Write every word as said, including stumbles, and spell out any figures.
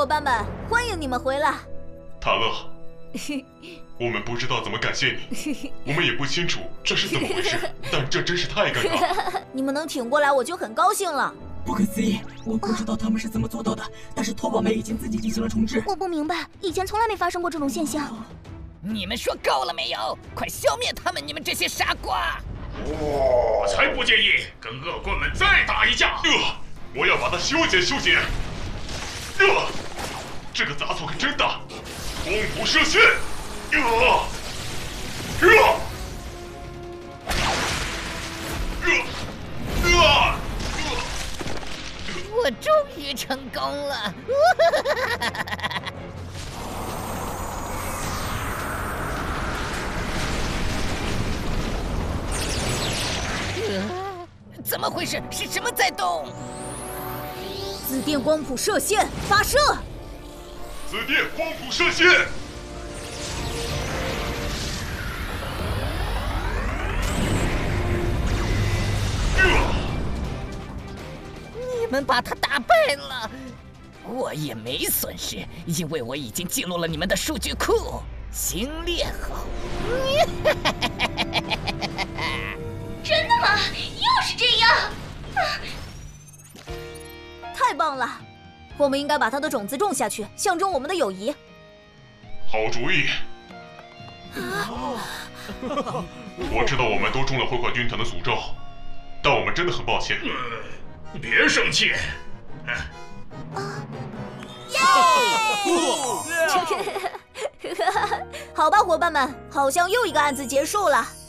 伴们，欢迎你们回来。 塔勒，我们不知道怎么感谢你，我们也不清楚这是怎么回事，但这真是太尴尬了。 你们能挺过来，我就很高兴了。 不可思议，我不知道他们是怎么做到的，但是托宝妹已经自己进行了重置。 我不明白，以前从来没发生过这种现象。 你们说够了没有？快消灭他们！你们这些傻瓜！ 我才不介意跟恶棍们再打一架。 呃，我要把它修剪修剪。呃，这个杂草可真大，光谱射线。呃，呃，呃，呃。 我终于成功了！呃，怎么回事？是什么在动？ 紫电光谱射线发射！ 紫电光谱射线！ 你们把他打败了，我也没损失，因为我已经记录了你们的数据库。星裂后， 真的吗？又是这样！ 太棒了！我们应该把它的种子种下去，象征我们的友谊。 好主意！我知道我们都中了毁坏军团的诅咒，但我们真的很抱歉。 呃，别生气。 耶！好吧，伙伴们，好像又一个案子结束了。